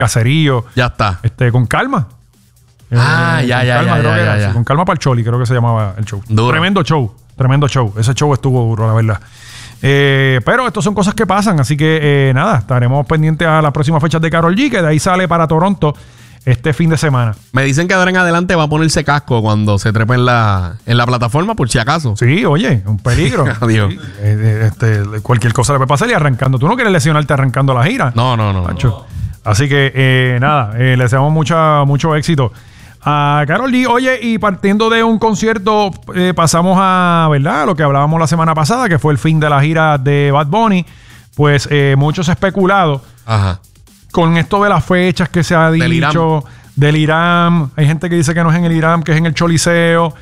caserío. Ya está. Con calma. Ya. Con calma para el Choli, creo que se llamaba el show. Duro. Tremendo show. Ese show estuvo duro, la verdad. Pero estas son cosas que pasan, así que nada, estaremos pendientes a las próximas fechas de Karol G, que de ahí sale para Toronto este fin de semana. Me dicen que de ahora en adelante va a ponerse casco cuando se trepe en la plataforma, por si acaso. Sí, oye, un peligro. Adiós. Sí. Cualquier cosa le puede pasar y arrancando. Tú no quieres lesionarte arrancando la gira. No. Así que nada, le deseamos mucho éxito a Karol G. Oye, y partiendo de un concierto, pasamos a, ¿verdad?, lo que hablábamos la semana pasada, que fue el fin de la gira de Bad Bunny. Pues muchos especulado. Ajá. Con esto de las fechas que se ha dicho del Irán. Hay gente que dice que no es en el Irán, que es en el Choliseo.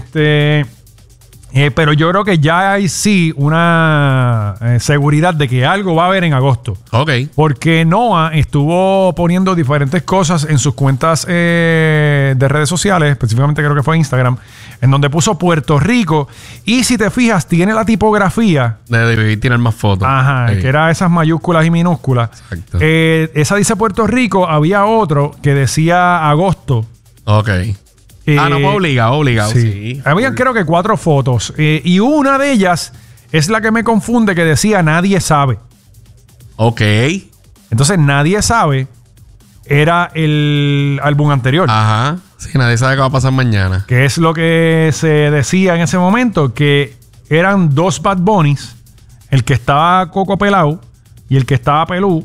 Pero yo creo que ya hay sí una seguridad de que algo va a haber en agosto. Ok. Porque Noah estuvo poniendo diferentes cosas en sus cuentas de redes sociales, específicamente creo que fue Instagram, en donde puso Puerto Rico. Y si te fijas, tiene la tipografía. Debe tener más fotos. Ajá, sí. que era esas mayúsculas y minúsculas. Exacto. Esa dice Puerto Rico. Había otro que decía agosto. Ok. No, fue obligado. Sí. Habían creo que 4 fotos. Y una de ellas es la que me confunde, que decía nadie sabe. Ok. Entonces nadie sabe era el álbum anterior. Ajá. Sí, nadie sabe qué va a pasar mañana. Que es lo que se decía en ese momento, que eran 2 Bad Bunnies. El que estaba coco pelado y el que estaba pelú.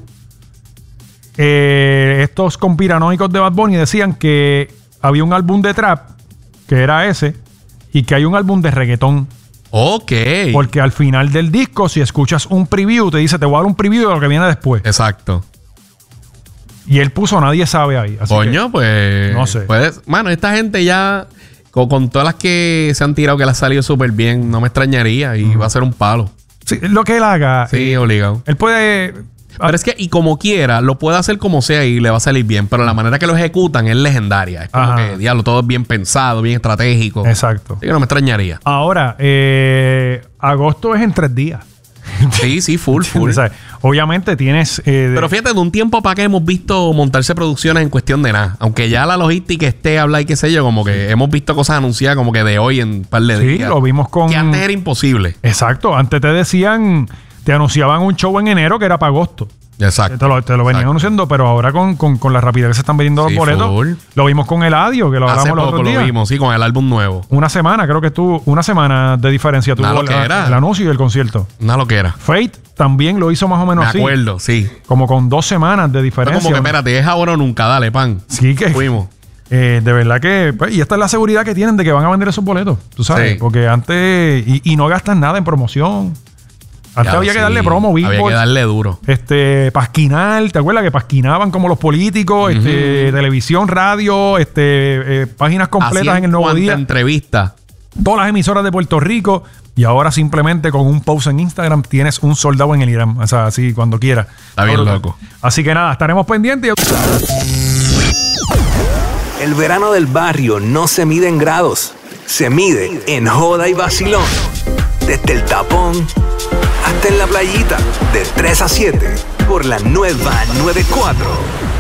Estos conspiranoicos de Bad Bunny decían que había un álbum de trap, que era ese, y que hay un álbum de reggaetón. Ok. Porque al final del disco, si escuchas un preview, te dice, te voy a dar un preview de lo que viene después. Exacto. Y él puso nadie sabe ahí. Así Coño, pues... no sé. Mano, esta gente ya... Con todas las que se han tirado, que le ha salido súper bien, no me extrañaría. Y va a ser un palo. Sí, lo que él haga. Sí, obligado. Él puede... Pero es que, y como quiera, lo puede hacer como sea y le va a salir bien. Pero la manera que lo ejecutan es legendaria. Es como que, diablo, todo es bien pensado, bien estratégico. Exacto. Así que no me extrañaría. Ahora, agosto es en 3 días. Sí, full. O sea, obviamente tienes... Pero fíjate, de un tiempo para acá hemos visto montarse producciones en cuestión de nada. Aunque ya la logística esté habla y qué sé yo, como que hemos visto cosas anunciadas como que de hoy en un par de días. Sí, lo vimos con... Que antes era imposible. Exacto. Antes te decían... Te anunciaban un show en enero que era para agosto. Exacto. Te lo venían anunciando, pero ahora con la rapidez que se están vendiendo los boletos, full. Lo vimos con Eladio, que lo hablamos los otros días. Lo vimos, sí, con el álbum nuevo. Una semana, creo que tuvo una semana de diferencia tuvo el anuncio y el concierto. Una loquera. Fate también lo hizo más o menos así. Me acuerdo, sí. Como con 2 semanas de diferencia. Como que espérate, es ahora o nunca, dale, pan. Sí, que fuimos. De verdad que... Pues, y esta es la seguridad que tienen de que van a vender esos boletos, tú sabes. Sí. Porque antes... Y no gastan nada en promoción. Antes había que darle promo, Había que darle duro. Pasquinar, ¿te acuerdas que pasquinaban como los políticos? Televisión, radio, páginas completas en el Nuevo Día. Entrevistas. Todas las emisoras de Puerto Rico. Y ahora simplemente con un post en Instagram tienes un soldado en el Irán. O sea, así cuando quiera. Está bien loco. Así que nada, estaremos pendientes. El verano del barrio no se mide en grados. Se mide en joda y vacilón. Desde el tapón hasta en la playita, de 3 a 7, por la nueva 94.